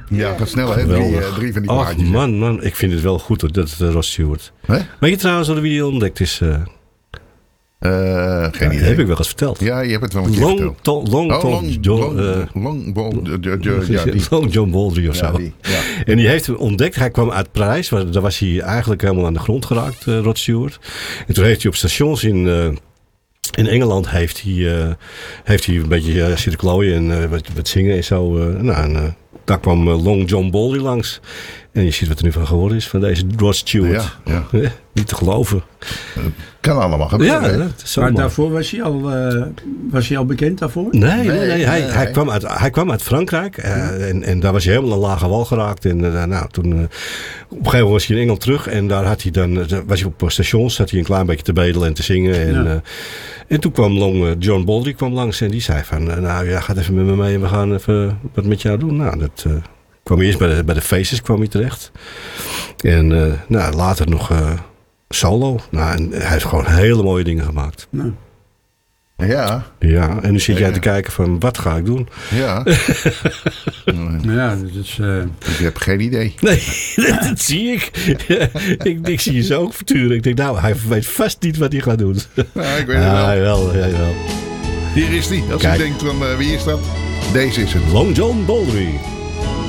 Ja, gaat snel, hè? Drie van die Ach, plaatjes. man, ik vind het wel goed hoor, dat Rod Stewart. Hè? Weet je trouwens hoe die ontdekt is? Geen idee. Dat heb ik wel eens verteld. Ja, je hebt het wel een keer verteld. Long John Baldry of zo. Ja. En die heeft hem ontdekt. Hij kwam uit Parijs. Daar was hij eigenlijk helemaal aan de grond geraakt, Rod Stewart. En toen heeft hij op stations in Engeland heeft hij een beetje zitten klooien en wat zingen en zo. Daar kwam Long John Baldry langs. En je ziet wat er nu van geworden is van deze Rod Stewart. Ja. Niet te geloven. Kan allemaal gebeuren. Ja, hè? dat is zo Maar mooi. daarvoor was hij al bekend daarvoor? Nee. Nee. Hij kwam uit Frankrijk en daar was hij helemaal aan lage wal geraakt. En toen op een gegeven moment was hij in Engeland terug en daar had hij was hij op stations, zat hij een klein beetje te bedelen en te zingen. En toen kwam John Baldry kwam langs en die zei van, ga even met me mee en we gaan even wat met jou doen. Nou, dat kwam eerst bij de Faces kwam hij terecht. En later nog solo. Nou, en hij heeft gewoon hele mooie dingen gemaakt. Nou, Ja. Ja, en nu zit jij te kijken van, wat ga ik doen? Ja. ja, dat is... Ik heb geen idee. Nee, dat zie ik. Ik zie je zo ook verturen. Ik denk, hij weet vast niet wat hij gaat doen. Nou, ik weet het wel. Hij wel. Hier is die. Als Kijk. u denkt van wie is dat? Deze is het. Long John Baldry.